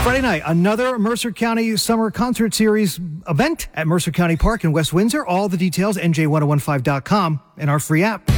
Friday night, another Mercer County Summer Concert Series event at Mercer County Park in West Windsor. All the details, NJ1015.com, and our free app.